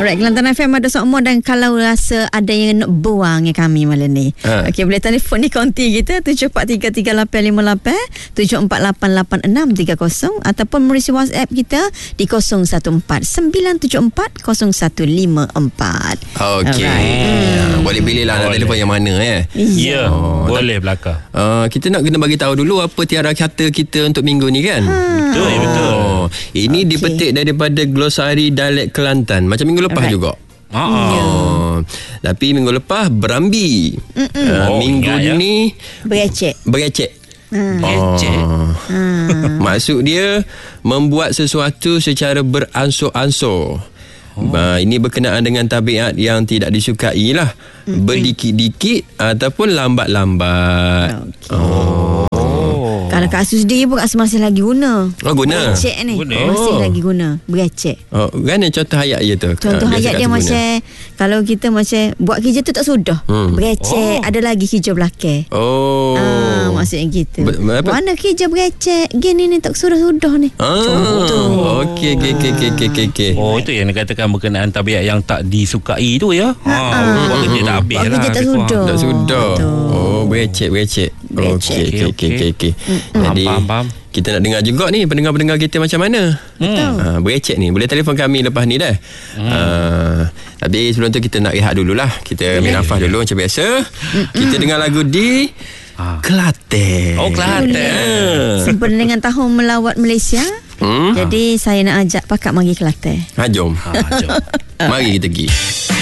Alright, Kelantan FM ada semua. Dan kalau rasa ada yang nak buang dengan kami malam ni, okey, boleh telefon ni konti kita 74338858 74888630 ataupun merisi WhatsApp kita di 0149740154. Okey. Boleh pilih lah nak telefon yang mana Ya, boleh belakang. Kita nak kena bagi tahu dulu apa tiara kata kita untuk minggu ni kan. Betul. Ini dipetik daripada glosari dialek Kelantan macam minggu lepas juga. Tapi minggu lepas berambi. Minggu ni Berecek. Maksud dia membuat sesuatu secara beransur-ansur. Ini berkenaan dengan tabiat yang tidak disukai lah. Berdikit-dikit ataupun lambat-lambat. Kalau Kak Asus sendiri pun Kak Asus masih lagi guna. Guna? Berecek ni. Masih lagi guna. Berecek. Kan contoh hayat je tu. Contoh hayat dia macam kalau kita macam buat kerja tu tak sudah. Berecek. Ada lagi kerja belakang. Maksudnya gitu. Mana kerja berecek? Gini ni tak sudah-sudah ni. Contoh. Okey. Itu yang dikatakan berkenaan tabiat yang tak disukai tu ya. Buat kerja tak habis lah. Buat kerja tak sudah. Berecek. Okey. Jadi faham. kita nak dengar juga ni pendengar-pendengar kita macam mana. Berecek ni. Boleh telefon kami lepas ni dah. Tapi sebelum tu kita nak rehat dululah. Kita ambil nafas dulu macam biasa. Kita dengar lagu di Kelantan. Kelantan. Sempena dengan tahun melawat Malaysia. Jadi saya nak ajak pakak mari Kelantan. Jom. Mari kita pergi.